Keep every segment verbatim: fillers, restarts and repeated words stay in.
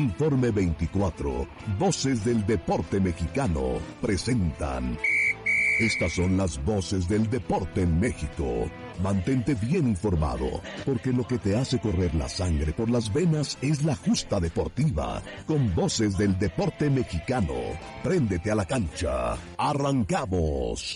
Informe veinticuatro, Voces del Deporte Mexicano, presentan. Estas son las voces del deporte en México. Mantente bien informado, porque lo que te hace correr la sangre por las venas es la justa deportiva. Con voces del deporte mexicano, préndete a la cancha. ¡Arrancamos!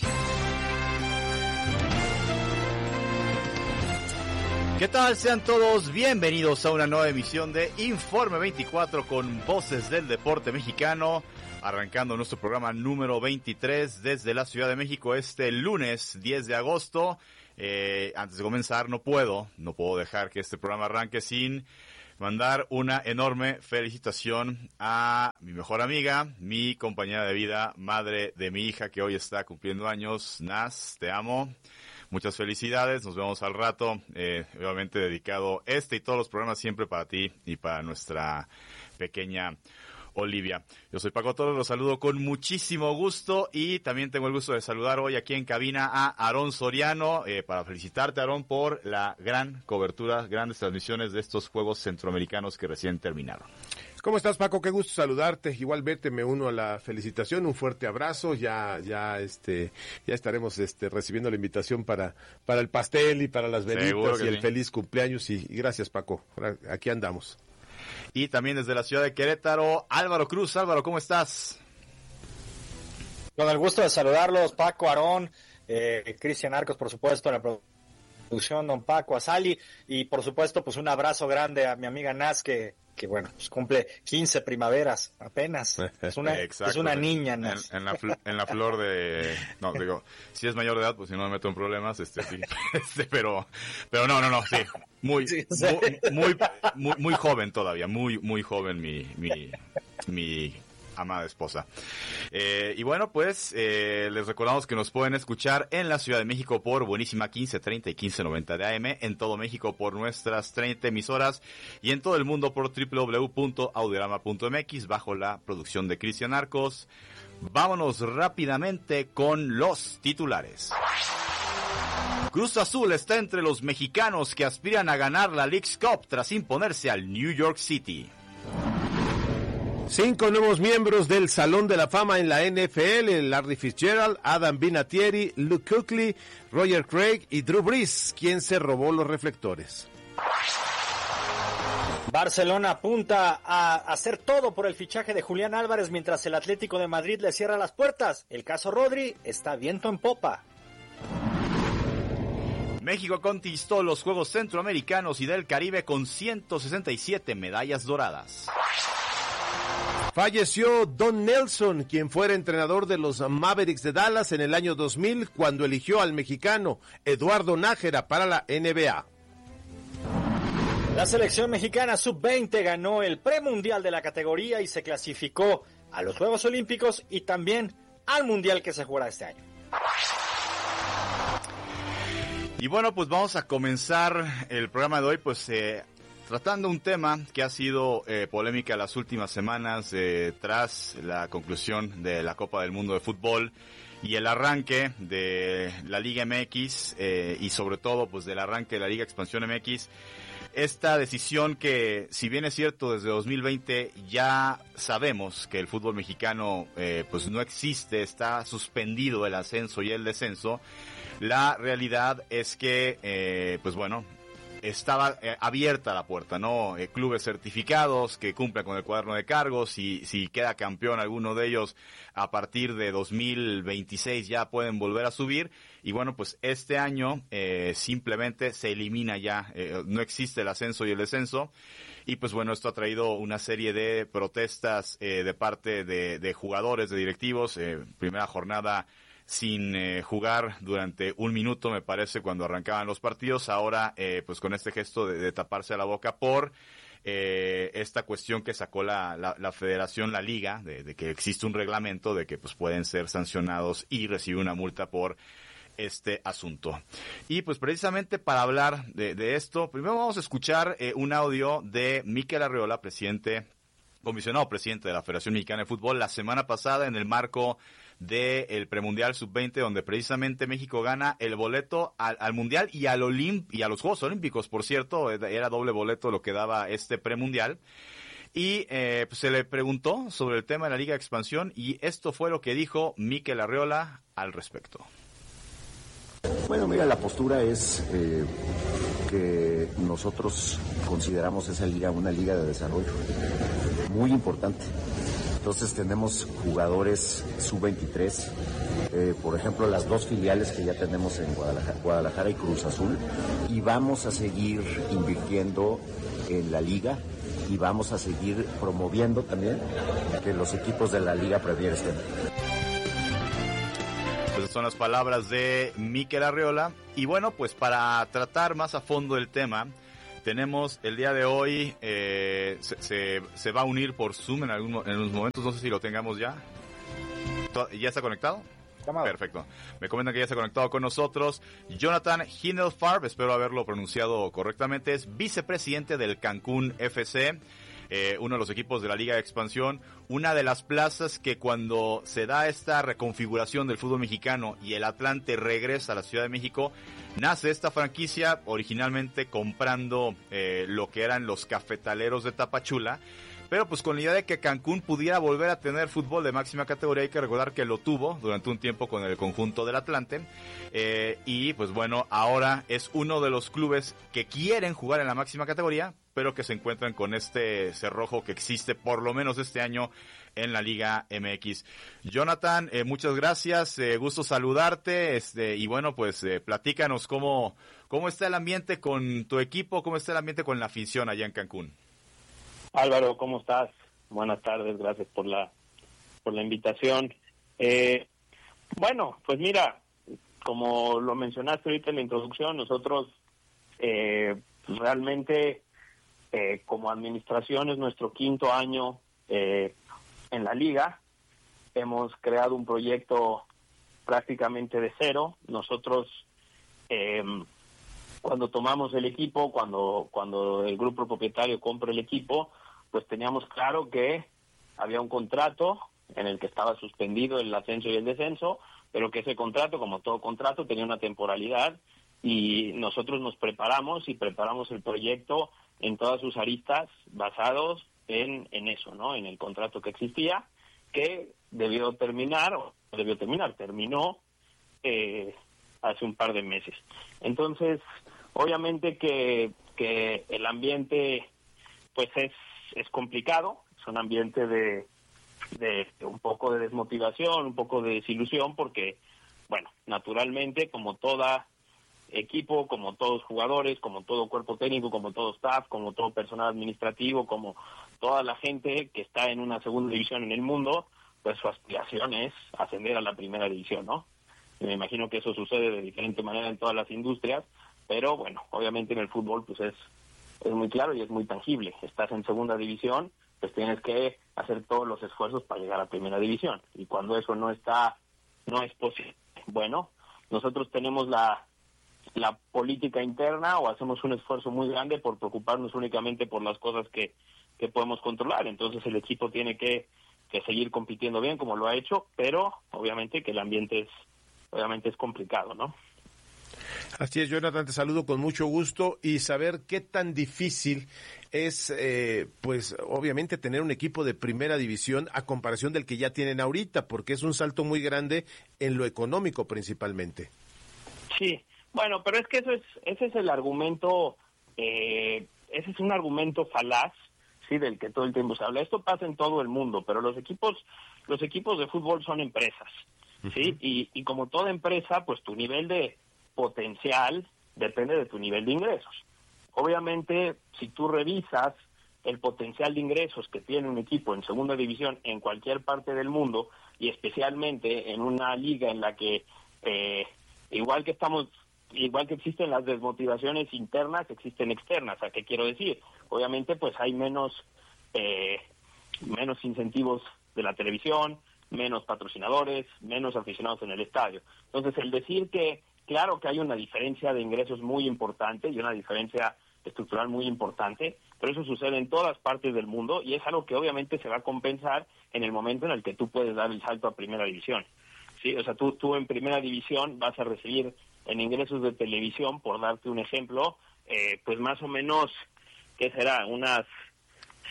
¿Qué tal? Sean todos bienvenidos a una nueva emisión de Informe veinticuatro con voces del deporte mexicano. Arrancando nuestro programa número veintitrés desde la Ciudad de México este lunes diez de agosto. Eh, antes de comenzar, no puedo, no puedo dejar que este programa arranque sin mandar una enorme felicitación a mi mejor amiga, mi compañera de vida, madre de mi hija que hoy está cumpliendo años. Naz, te amo. Muchas felicidades, nos vemos al rato, eh, obviamente dedicado este y todos los programas siempre para ti y para nuestra pequeña Olivia. Yo soy Paco Torres, los saludo con muchísimo gusto y también tengo el gusto de saludar hoy aquí en cabina a Aarón Soriano, eh, para felicitarte, Aarón, por la gran cobertura, grandes transmisiones de estos Juegos Centroamericanos que recién terminaron. ¿Cómo estás, Paco? Qué gusto saludarte. Igualmente me uno a la felicitación, un fuerte abrazo. Ya, ya, este, ya estaremos, este, recibiendo la invitación para, para el pastel y para las velitas y el sí. Feliz cumpleaños y, y gracias, Paco. Aquí andamos. Y también desde la ciudad de Querétaro, Álvaro Cruz. Álvaro, ¿cómo estás? Con el gusto de saludarlos, Paco, Aarón, eh, Cristian Arcos, por supuesto, en la producción, don Paco, Azali, y por supuesto, pues un abrazo grande a mi amiga Naz, que que bueno, pues cumple quince primaveras apenas. Es una, Exacto, es una niña, ¿no? En, en, la fl- en la flor de... No, digo, si es mayor de edad, pues si no me meto en problemas, este, sí. Este, pero, pero no, no, no, sí. Muy, sí, sí. Muy, muy, muy, muy joven todavía, muy, muy joven mi, mi, mi amada esposa. Eh, y bueno, pues, eh, les recordamos que nos pueden escuchar en la Ciudad de México por buenísima quince treinta y quince noventa de A M, en todo México por nuestras treinta emisoras y en todo el mundo por doble u doble u doble u punto audiorama punto m x bajo la producción de Cristian Arcos. Vámonos rápidamente con los titulares. Cruz Azul está entre los mexicanos que aspiran a ganar la Leagues Cup tras imponerse al New York City. Cinco nuevos miembros del Salón de la Fama en la N F L, Larry Fitzgerald, Adam Vinatieri, Luke Kuechly, Roger Craig y Drew Brees, quien se robó los reflectores. Barcelona apunta a hacer todo por el fichaje de Julián Álvarez mientras el Atlético de Madrid le cierra las puertas. El caso Rodri está viento en popa. México conquistó los Juegos Centroamericanos y del Caribe con ciento sesenta y siete medallas doradas. Falleció Don Nelson, quien fuera entrenador de los Mavericks de Dallas en el año dos mil, cuando eligió al mexicano Eduardo Nájera para la N B A. La selección mexicana sub veinte ganó el premundial de la categoría y se clasificó a los Juegos Olímpicos y también al mundial que se jugará este año. Y bueno, pues vamos a comenzar el programa de hoy, pues eh, tratando un tema que ha sido eh, polémica las últimas semanas eh, tras la conclusión de la Copa del Mundo de Fútbol y el arranque de la Liga M X eh, y sobre todo pues del arranque de la Liga Expansión M X. Esta decisión que, si bien es cierto, desde dos mil veinte ya sabemos que el fútbol mexicano eh, pues no existe, está suspendido el ascenso y el descenso, la realidad es que, eh, pues bueno, estaba eh, abierta la puerta, ¿no? Eh, clubes certificados que cumplan con el cuaderno de cargos y si queda campeón alguno de ellos a partir de dos mil veintiséis ya pueden volver a subir y bueno, pues este año eh, simplemente se elimina ya, eh, no existe el ascenso y el descenso y pues bueno, esto ha traído una serie de protestas eh, de parte de, de jugadores, de directivos, eh, primera jornada sin eh, jugar durante un minuto, me parece, cuando arrancaban los partidos. Ahora, eh, pues con este gesto de, de taparse la boca por eh, esta cuestión que sacó la, la, la federación, la liga, de, de que existe un reglamento de que pues pueden ser sancionados y recibir una multa por este asunto. Y pues precisamente para hablar de, de esto, primero vamos a escuchar eh, un audio de Mikel Arriola, presidente comisionado presidente de la Federación Mexicana de Fútbol, la semana pasada en el marco del premundial sub veinte, donde precisamente México gana el boleto al, al mundial y al Olimp y a los Juegos Olímpicos, por cierto, era doble boleto lo que daba este premundial. y eh, pues se le preguntó sobre el tema de la Liga de Expansión y esto fue lo que dijo Mikel Arriola al respecto. Bueno, mira, la postura es eh, que nosotros consideramos esa liga una liga de desarrollo muy importante. Entonces tenemos jugadores sub veintitrés, eh, por ejemplo, las dos filiales que ya tenemos en Guadalajara, Guadalajara y Cruz Azul, y vamos a seguir invirtiendo en la liga y vamos a seguir promoviendo también que los equipos de la Liga Premier estén. Esas son las palabras de Mikel Arriola. Y bueno, pues para tratar más a fondo el tema, tenemos el día de hoy, eh, se, se, se va a unir por Zoom en, algún, en unos momentos, no sé si lo tengamos ya. ¿Ya está conectado? Llamado. Perfecto. Me comentan que ya está conectado con nosotros Jonathan Hindelfarb, espero haberlo pronunciado correctamente, es vicepresidente del Cancún F C. Eh, uno de los equipos de la Liga de Expansión, una de las plazas que cuando se da esta reconfiguración del fútbol mexicano y el Atlante regresa a la Ciudad de México, nace esta franquicia originalmente comprando eh, lo que eran los Cafetaleros de Tapachula, pero pues con la idea de que Cancún pudiera volver a tener fútbol de máxima categoría. Hay que recordar que lo tuvo durante un tiempo con el conjunto del Atlante, eh, y pues bueno, ahora es uno de los clubes que quieren jugar en la máxima categoría, pero que se encuentran con este cerrojo que existe por lo menos este año en la Liga M X. Jonathan, eh, muchas gracias, eh, gusto saludarte, este, y bueno, pues eh, platícanos cómo, cómo está el ambiente con tu equipo, cómo está el ambiente con la afición allá en Cancún. Álvaro, ¿cómo estás? Buenas tardes, gracias por la por la invitación. Eh, bueno, pues mira, como lo mencionaste ahorita en la introducción, nosotros eh, realmente eh, como administración es nuestro quinto año eh, en la liga. Hemos creado un proyecto prácticamente de cero. Nosotros eh, cuando tomamos el equipo, cuando cuando el grupo propietario compra el equipo, pues teníamos claro que había un contrato en el que estaba suspendido el ascenso y el descenso, pero que ese contrato, como todo contrato, tenía una temporalidad y nosotros nos preparamos y preparamos el proyecto en todas sus aristas basados en, en eso, ¿no? En el contrato que existía, que debió terminar, o debió terminar, terminó eh, hace un par de meses. Entonces, obviamente que, que el ambiente pues es, es complicado, es un ambiente de, de un poco de desmotivación, un poco de desilusión, porque, bueno, naturalmente, como toda equipo, como todos jugadores, como todo cuerpo técnico, como todo staff, como todo personal administrativo, como toda la gente que está en una segunda división en el mundo, pues su aspiración es ascender a la primera división, ¿no? Y me imagino que eso sucede de diferente manera en todas las industrias, pero bueno, obviamente en el fútbol pues es, es muy claro y es muy tangible. Estás en segunda división, pues tienes que hacer todos los esfuerzos para llegar a primera división. Y cuando eso no está, no es posible, bueno, nosotros tenemos la, la política interna o hacemos un esfuerzo muy grande por preocuparnos únicamente por las cosas que, que podemos controlar. Entonces el equipo tiene que, que seguir compitiendo bien como lo ha hecho, pero obviamente que el ambiente es, obviamente es complicado, ¿no? Así es, Jonathan, te saludo con mucho gusto y saber qué tan difícil es, eh, pues, obviamente tener un equipo de primera división a comparación del que ya tienen ahorita, porque es un salto muy grande en lo económico principalmente. Sí, bueno, pero es que eso es, ese es el argumento, eh, ese es un argumento falaz, sí, del que todo el tiempo se habla. Esto pasa en todo el mundo, pero los equipos, los equipos de fútbol son empresas, sí, uh-huh. y, y como toda empresa, pues tu nivel de potencial depende de tu nivel de ingresos. Obviamente, si tú revisas el potencial de ingresos que tiene un equipo en segunda división en cualquier parte del mundo, y especialmente en una liga en la que, eh, igual que estamos, igual que existen las desmotivaciones internas, existen externas. ¿A qué quiero decir? Obviamente, pues hay menos, eh, menos incentivos de la televisión, menos patrocinadores, menos aficionados en el estadio. Entonces, el decir que claro que hay una diferencia de ingresos muy importante y una diferencia estructural muy importante, pero eso sucede en todas partes del mundo y es algo que obviamente se va a compensar en el momento en el que tú puedes dar el salto a primera división. Sí, o sea, tú, tú en primera división vas a recibir en ingresos de televisión, por darte un ejemplo, eh, pues más o menos, ¿qué será? Unas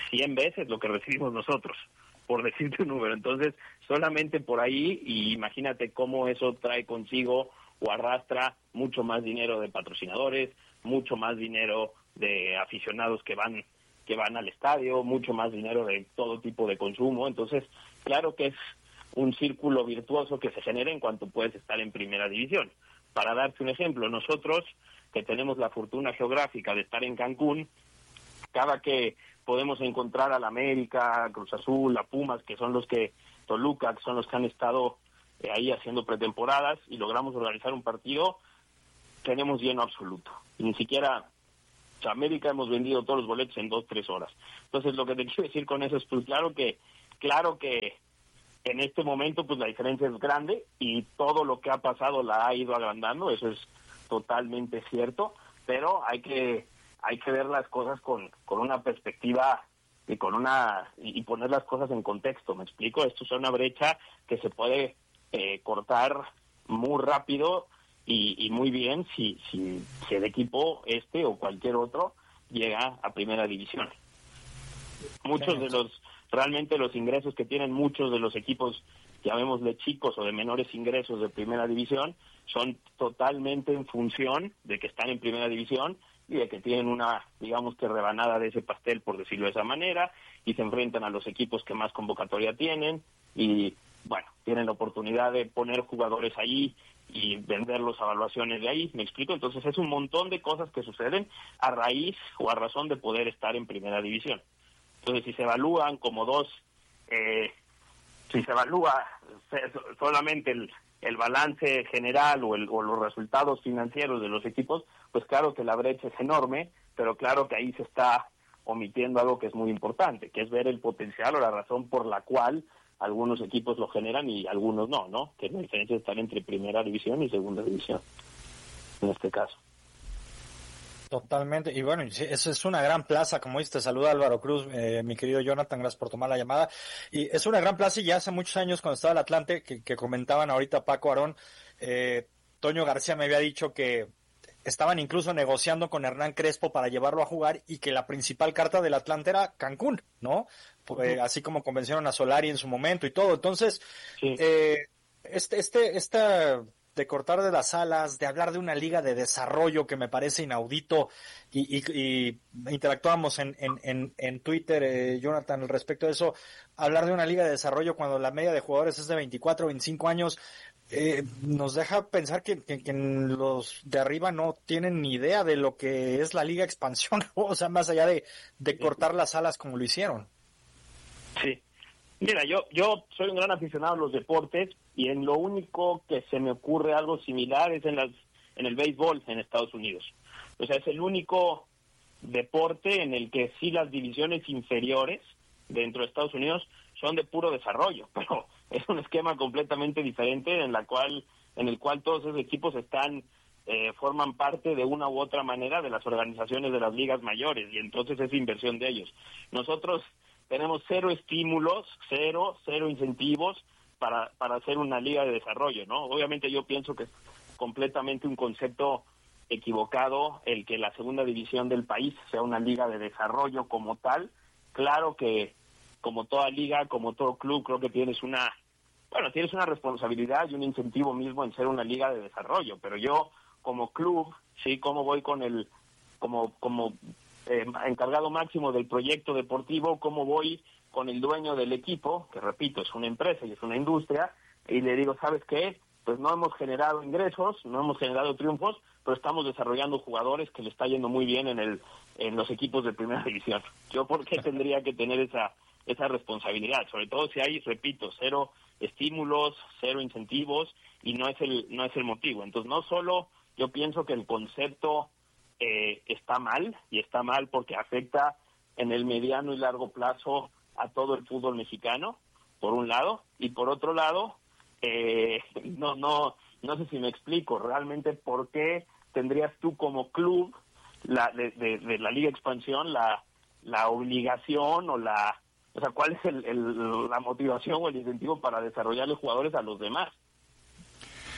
cien veces lo que recibimos nosotros, por decirte un número. Entonces, solamente por ahí, y imagínate cómo eso trae consigo o arrastra mucho más dinero de patrocinadores, mucho más dinero de aficionados que van que van al estadio, mucho más dinero de todo tipo de consumo. Entonces, claro que es un círculo virtuoso que se genera en cuanto puedes estar en primera división. Para darte un ejemplo, nosotros que tenemos la fortuna geográfica de estar en Cancún, cada que podemos encontrar a la América, a Cruz Azul, a Pumas, que son los que, Toluca, que son los que han estado eh, ahí haciendo pretemporadas, y logramos organizar un partido, tenemos lleno absoluto. Y ni siquiera a América hemos vendido todos los boletos en dos, tres horas. Entonces, lo que te quiero decir con eso es, pues claro que, claro que en este momento, pues la diferencia es grande, y todo lo que ha pasado la ha ido agrandando, eso es totalmente cierto, pero hay que hay que ver las cosas con, con una perspectiva y con una y poner las cosas en contexto. ¿Me explico? Esto es una brecha que se puede eh, cortar muy rápido y, y muy bien si, si, si el equipo este o cualquier otro llega a primera división. Muchos de los, realmente los ingresos que tienen muchos de los equipos, llamémosle chicos o de menores ingresos de primera división, son totalmente en función de que están en primera división y de que tienen una, digamos que rebanada de ese pastel, por decirlo de esa manera, y se enfrentan a los equipos que más convocatoria tienen, y bueno, tienen la oportunidad de poner jugadores ahí y vender las evaluaciones de ahí. ¿Me explico? Entonces es un montón de cosas que suceden a raíz o a razón de poder estar en primera división. Entonces, si se evalúan como dos, eh, si se evalúa solamente el, el balance general o, el, o los resultados financieros de los equipos, pues claro que la brecha es enorme, pero claro que ahí se está omitiendo algo que es muy importante, que es ver el potencial o la razón por la cual algunos equipos lo generan y algunos no, ¿no? Que es la diferencia de estar entre primera división y segunda división, en este caso. Totalmente, y bueno, eso es una gran plaza, como dices. Te saluda Álvaro Cruz, eh, mi querido Jonathan, gracias por tomar la llamada. Y es una gran plaza, y ya hace muchos años, cuando estaba el Atlante, que, que comentaban ahorita Paco Aarón, eh, Toño García me había dicho que estaban incluso negociando con Hernán Crespo para llevarlo a jugar, y que la principal carta del Atlante era Cancún, ¿no? Eh, así como convencieron a Solari en su momento y todo. Entonces, sí. eh, este, este, esta... de cortar de las alas, de hablar de una liga de desarrollo que me parece inaudito, y, y, y interactuábamos en, en, en, en Twitter, eh, Jonathan, al respecto de eso, hablar de una liga de desarrollo cuando la media de jugadores es de veinticuatro, veinticinco años, eh, nos deja pensar que, que, que los de arriba no tienen ni idea de lo que es la liga expansión, o sea, más allá de, de cortar las alas como lo hicieron. Sí. Mira, yo yo soy un gran aficionado a los deportes, y en lo único que se me ocurre algo similar es en las en el béisbol en Estados Unidos. O sea, es el único deporte en el que sí las divisiones inferiores dentro de Estados Unidos son de puro desarrollo, pero es un esquema completamente diferente en la cual en el cual todos esos equipos están eh, forman parte de una u otra manera de las organizaciones de las ligas mayores, y entonces es inversión de ellos. Nosotros tenemos cero estímulos, cero, cero incentivos para, para hacer una liga de desarrollo, ¿no? Obviamente yo pienso que es completamente un concepto equivocado el que la segunda división del país sea una liga de desarrollo como tal. Claro que como toda liga, como todo club, creo que tienes una, bueno, tienes una responsabilidad y un incentivo mismo en ser una liga de desarrollo, pero yo como club, sí, cómo voy con el, como, como Eh, encargado máximo del proyecto deportivo, cómo voy con el dueño del equipo, que repito, es una empresa y es una industria, y le digo, ¿sabes qué? Pues no hemos generado ingresos, no hemos generado triunfos, pero estamos desarrollando jugadores que le está yendo muy bien en el en los equipos de primera división. ¿Yo por qué tendría que tener esa esa responsabilidad? Sobre todo si hay, repito, cero estímulos, cero incentivos, y no es el no es el motivo. Entonces, no solo yo pienso que el concepto Eh, está mal, y está mal porque afecta en el mediano y largo plazo a todo el fútbol mexicano, por un lado, y por otro lado, eh, no no no sé si me explico realmente por qué tendrías tú como club la de, de, de la Liga Expansión la la obligación o la, o sea, cuál es el, el, la motivación o el incentivo para desarrollarle jugadores a los demás.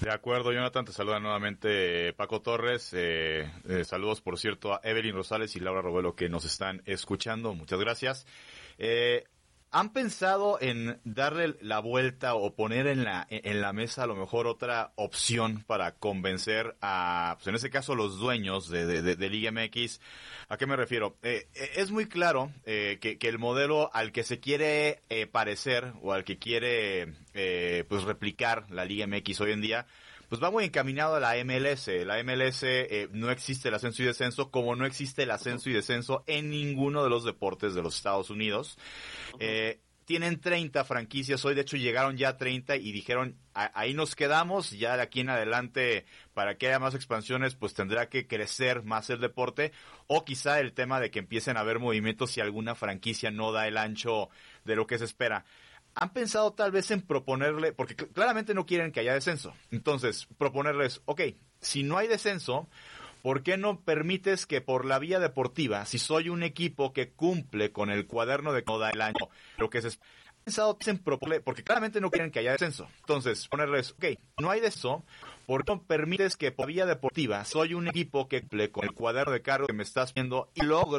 De acuerdo, Jonathan, te saluda nuevamente Paco Torres. Eh, eh, saludos, por cierto, a Evelyn Rosales y Laura Robelo que nos están escuchando. Muchas gracias. Eh, ¿Han pensado en darle la vuelta o poner en la en la mesa a lo mejor otra opción para convencer a, pues en ese caso, los dueños de, de, de, de Liga M X? ¿A qué me refiero? Eh, es muy claro eh, que, que el modelo al que se quiere eh, parecer o al que quiere eh, pues replicar la Liga M X hoy en día, pues va muy encaminado a la M L S. La M L S eh, no existe el ascenso y descenso, como no existe el ascenso y descenso en ninguno de los deportes de los Estados Unidos. Eh, tienen treinta franquicias hoy, de hecho llegaron ya a treinta y dijeron, ahí nos quedamos, ya de aquí en adelante, para que haya más expansiones, pues tendrá que crecer más el deporte, o quizá el tema de que empiecen a haber movimientos si alguna franquicia no da el ancho de lo que se espera. ¿Han pensado tal vez en proponerle, porque claramente no quieren que haya descenso, entonces proponerles, ok, si no hay descenso, ¿por qué no permites que por la vía deportiva, si soy un equipo que cumple con el cuaderno de no da el año, lo que se ha pensado en proponerle, porque claramente no quieren que haya descenso, entonces ponerles, ok, no hay descenso, ¿por qué no permites que por vía deportiva soy un equipo que cumple con el cuaderno de cargo que me estás viendo y logro